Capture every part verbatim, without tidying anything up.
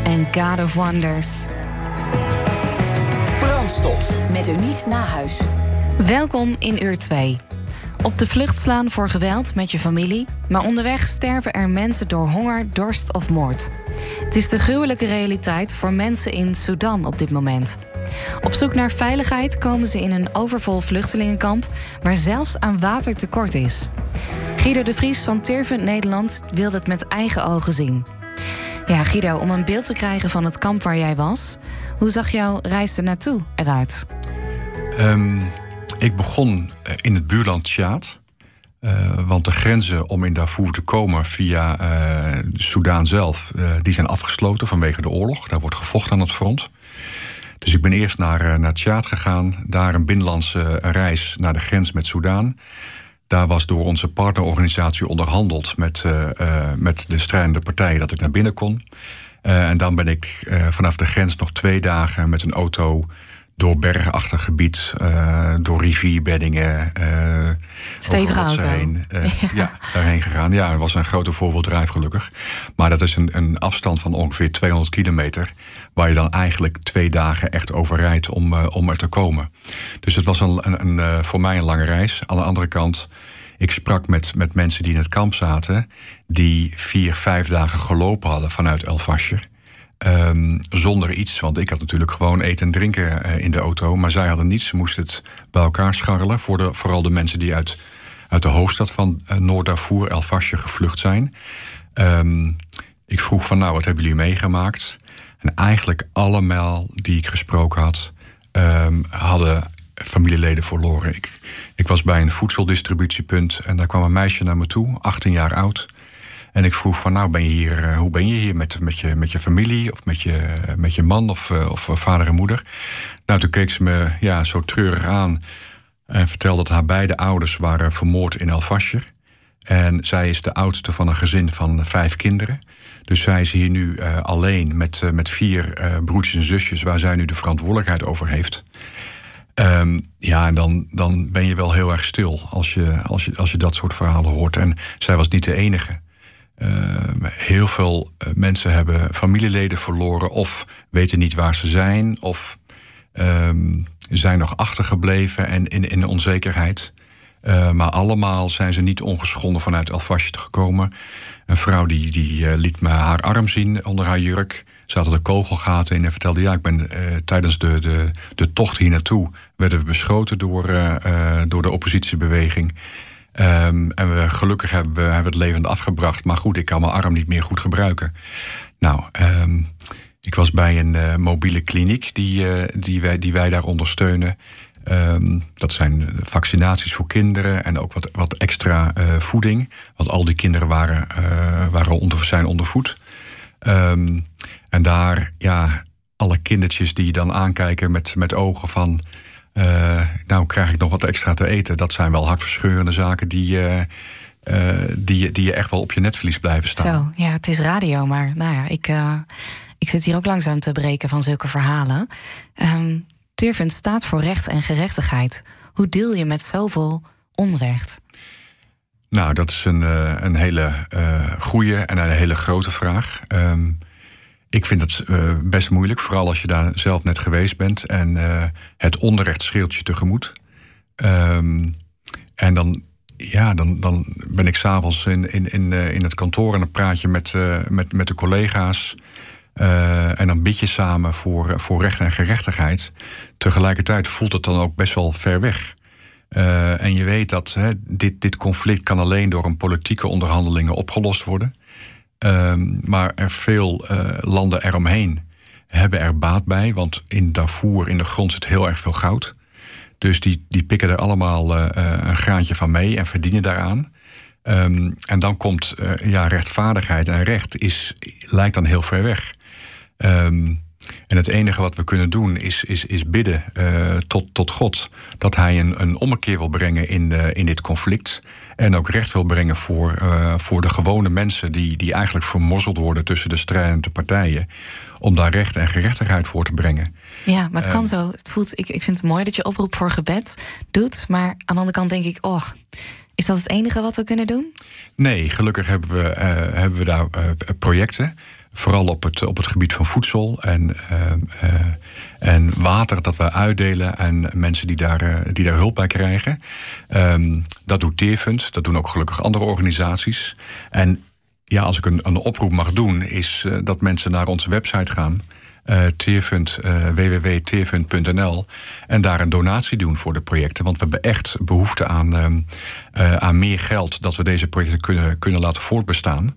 en God of Wonders. Brandstof met Eunice Nahuis. Welkom in uur twee. Op de vlucht slaan voor geweld met je familie, maar onderweg sterven er mensen door honger, dorst of moord. Het is de gruwelijke realiteit voor mensen in Sudan op dit moment. Op zoek naar veiligheid komen ze in een overvol vluchtelingenkamp waar zelfs aan water tekort is. Guido de Vries van Tirvent Nederland wilde het met eigen ogen zien. Ja, Guido, om een beeld te krijgen van het kamp waar jij was, hoe zag jouw reis er naartoe eruit? Um, ik begon in het buurland Tjaad. Uh, want de grenzen om in Darfur te komen via uh, Soedan zelf, uh, die zijn afgesloten vanwege de oorlog. Daar wordt gevochten aan het front. Dus ik ben eerst naar, uh, naar Tjaad gegaan. Daar een binnenlandse reis naar de grens met Soedan. Daar was door onze partnerorganisatie onderhandeld met, uh, uh, met de strijdende partijen dat ik naar binnen kon. Uh, en dan ben ik uh, vanaf de grens nog twee dagen met een auto door bergachtig gebied, uh, door rivierbeddingen. Uh, Stevige auto. Heen, uh, ja. ja, daarheen gegaan. Ja, het was een grote voorwieldrijf gelukkig. Maar dat is een, een afstand van ongeveer tweehonderd kilometer... waar je dan eigenlijk twee dagen echt over rijdt om, uh, om er te komen. Dus het was een, een, een, uh, voor mij een lange reis. Aan de andere kant, ik sprak met, met mensen die in het kamp zaten... die vier, vijf dagen gelopen hadden vanuit El Fasher... Um, zonder iets, want ik had natuurlijk gewoon eten en drinken uh, in de auto... maar zij hadden niets, ze moesten het bij elkaar scharrelen... voor de, vooral de mensen die uit, uit de hoofdstad van uh, Noord-Darfur, El Fasher, gevlucht zijn. Um, ik vroeg van, nou, wat hebben jullie meegemaakt? En eigenlijk allemaal die ik gesproken had... Um, hadden familieleden verloren. Ik, ik was bij een voedseldistributiepunt... en daar kwam een meisje naar me toe, achttien jaar oud... En ik vroeg van, nou, ben je hier, hoe ben je hier met, met, je, met je familie... of met je, met je man of, of vader en moeder? Nou, toen keek ze me ja, zo treurig aan... en vertelde dat haar beide ouders waren vermoord in El Fasher. En zij is de oudste van een gezin van vijf kinderen. Dus zij is hier nu uh, alleen met, uh, met vier uh, broertjes en zusjes... waar zij nu de verantwoordelijkheid over heeft... Um, ja, en dan, dan ben je wel heel erg stil als je, als, je, als je dat soort verhalen hoort. En zij was niet de enige... Uh, heel veel uh, mensen hebben familieleden verloren... of weten niet waar ze zijn... of um, zijn nog achtergebleven en in, in onzekerheid. Uh, maar allemaal zijn ze niet ongeschonden vanuit El Fasher gekomen. Een vrouw die, die uh, liet me haar arm zien onder haar jurk. Ze had er kogelgaten in en vertelde... ja, ik ben uh, tijdens de, de, de tocht hier naartoe... werden we beschoten door, uh, uh, door de oppositiebeweging... Um, en we, gelukkig hebben we, hebben we het levend afgebracht. Maar goed, ik kan mijn arm niet meer goed gebruiken. Nou, um, ik was bij een uh, mobiele kliniek die, uh, die, wij, die wij daar ondersteunen. Um, dat zijn vaccinaties voor kinderen en ook wat, wat extra uh, voeding. Want al die kinderen waren, uh, waren onder, zijn ondervoed. Um, en daar, ja, alle kindertjes die je dan aankijken met, met ogen van... Uh, nou, krijg ik nog wat extra te eten. Dat zijn wel hartverscheurende zaken die, uh, uh, die, die je echt wel op je netvlies blijven staan. Zo, ja, het is radio, maar nou ja, ik, uh, ik zit hier ook langzaam te breken van zulke verhalen. Um, Tirvent staat voor recht en gerechtigheid. Hoe deel je met zoveel onrecht? Nou, dat is een, uh, een hele uh, goede en een hele grote vraag. Um, Ik vind het uh, best moeilijk, vooral als je daar zelf net geweest bent... en uh, het onrecht schreeuwt je tegemoet. Um, en dan, ja, dan, dan ben ik s'avonds in, in, in, uh, in het kantoor... en dan praat je met, uh, met, met de collega's... Uh, en dan bid je samen voor, voor recht en gerechtigheid. Tegelijkertijd voelt het dan ook best wel ver weg. Uh, en je weet dat hè, dit, dit conflict kan alleen door een politieke onderhandelingen opgelost worden... Um, maar er veel uh, landen eromheen hebben er baat bij. Want in Darfur, in de grond, zit heel erg veel goud. Dus die, die pikken er allemaal uh, een graantje van mee en verdienen daaraan. Um, en dan komt uh, ja, rechtvaardigheid en recht is, lijkt dan heel ver weg. Um, en het enige wat we kunnen doen is, is, is bidden uh, tot, tot God... dat hij een, een ommekeer wil brengen in, uh, in dit conflict... en ook recht wil brengen voor, uh, voor de gewone mensen... Die, die eigenlijk vermorzeld worden tussen de strijdende partijen... om daar recht en gerechtigheid voor te brengen. Ja, maar het kan uh, zo. Het voelt, ik, ik vind het mooi dat je oproep voor gebed doet... maar aan de andere kant denk ik... oh, is dat het enige wat we kunnen doen? Nee, gelukkig hebben we, uh, hebben we daar uh, projecten... Vooral op het, op het gebied van voedsel en, uh, uh, en water dat we uitdelen aan mensen die daar, uh, die daar hulp bij krijgen. Um, dat doet Teerfund, dat doen ook gelukkig andere organisaties. En ja, als ik een, een oproep mag doen, is uh, dat mensen naar onze website gaan. Uh, Teerfund, uh, w w w punt teerfund punt n l en daar een donatie doen voor de projecten. Want we hebben echt behoefte aan, uh, uh, aan meer geld, dat we deze projecten kunnen, kunnen laten voortbestaan.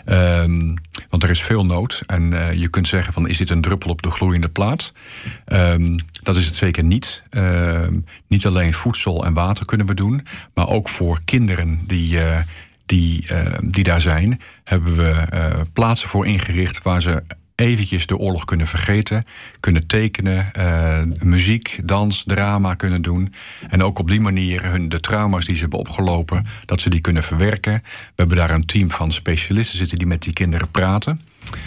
Um, want er is veel nood. En uh, je kunt zeggen van, is dit een druppel op de gloeiende plaat? Um, dat is het zeker niet. Um, niet alleen voedsel en water kunnen we doen, maar ook voor kinderen die, uh, die, uh, die daar zijn, hebben we uh, plaatsen voor ingericht waar ze eventjes de oorlog kunnen vergeten, kunnen tekenen, uh, muziek, dans, drama kunnen doen. En ook op die manier hun de trauma's die ze hebben opgelopen, dat ze die kunnen verwerken. We hebben daar een team van specialisten zitten die met die kinderen praten.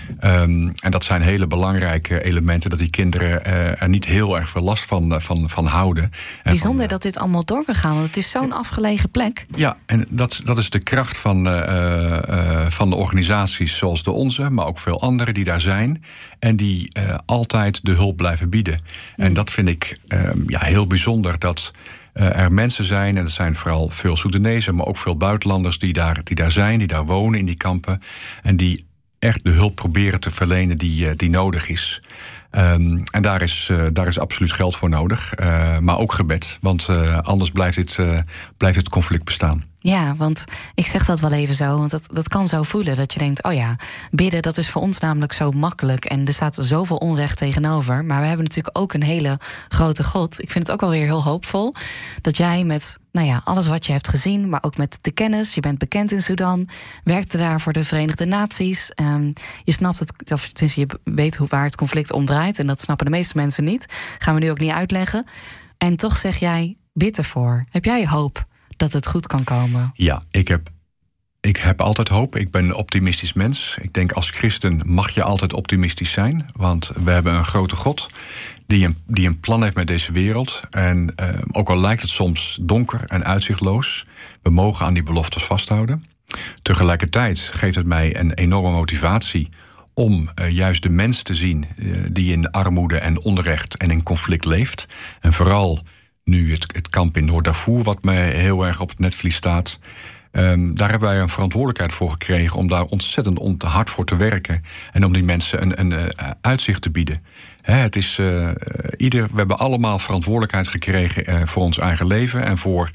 Um, en dat zijn hele belangrijke elementen, dat die kinderen uh, er niet heel erg veel last van, van, van houden. En bijzonder van, uh, dat dit allemaal door kan gaan, want het is zo'n afgelegen plek. Ja, en dat, dat is de kracht van, uh, uh, van de organisaties zoals de onze, maar ook veel andere die daar zijn en die uh, altijd de hulp blijven bieden. Mm. En dat vind ik uh, ja, heel bijzonder, dat uh, er mensen zijn, en dat zijn vooral veel Soedanezen, maar ook veel buitenlanders die daar, die daar zijn, die daar wonen in die kampen en die echt de hulp proberen te verlenen die, die nodig is. Um, en daar is, uh, daar is absoluut geld voor nodig. Uh, maar ook gebed. Want uh, anders blijft dit, uh, blijft dit conflict bestaan. Ja, want ik zeg dat wel even zo, want dat, dat kan zo voelen. Dat je denkt, oh ja, bidden, dat is voor ons namelijk zo makkelijk. En er staat zoveel onrecht tegenover. Maar we hebben natuurlijk ook een hele grote God. Ik vind het ook wel weer heel hoopvol dat jij met, nou ja, alles wat je hebt gezien, maar ook met de kennis, je bent bekend in Sudan, werkte daar voor de Verenigde Naties. Um, je snapt het, of je weet hoe, waar het conflict om draait. En dat snappen de meeste mensen niet. Gaan we nu ook niet uitleggen. En toch zeg jij, bid ervoor. Heb jij hoop dat het goed kan komen? Ja, ik heb, ik heb altijd hoop. Ik ben een optimistisch mens. Ik denk als christen mag je altijd optimistisch zijn. Want we hebben een grote God die een, die een plan heeft met deze wereld. En uh, ook al lijkt het soms donker en uitzichtloos, we mogen aan die beloftes vasthouden. Tegelijkertijd geeft het mij een enorme motivatie om uh, juist de mens te zien uh, die in armoede en onrecht en in conflict leeft. En vooral nu het, het kamp in Noord-Darfur, wat mij heel erg op het netvlies staat. Um, daar hebben wij een verantwoordelijkheid voor gekregen om daar ontzettend hard voor te werken en om die mensen een, een, een uitzicht te bieden. He, het is, uh, ieder, we hebben allemaal verantwoordelijkheid gekregen uh, voor ons eigen leven en voor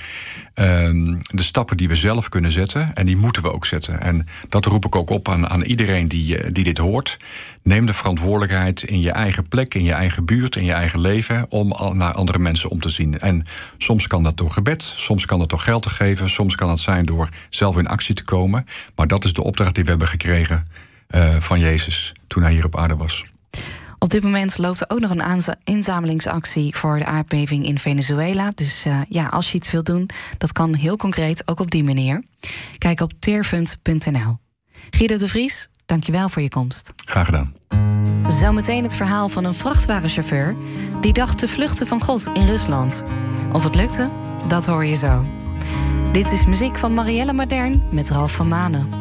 um, de stappen die we zelf kunnen zetten. En die moeten we ook zetten. En dat roep ik ook op aan, aan iedereen die, die dit hoort. Neem de verantwoordelijkheid in je eigen plek, in je eigen buurt, in je eigen leven, om naar andere mensen om te zien. En soms kan dat door gebed, soms kan dat door geld te geven, soms kan het zijn door zelf in actie te komen. Maar dat is de opdracht die we hebben gekregen uh, van Jezus toen hij hier op aarde was. Op dit moment loopt er ook nog een inzamelingsactie voor de aardbeving in Venezuela. Dus uh, ja, als je iets wilt doen, dat kan heel concreet ook op die manier. Kijk op teerfund punt n l. Guido de Vries, dankjewel voor je komst. Graag gedaan. Zometeen het verhaal van een vrachtwagenchauffeur die dacht te vluchten van God in Rusland. Of het lukte, dat hoor je zo. Dit is muziek van Marielle Modern met Ralf van Manen.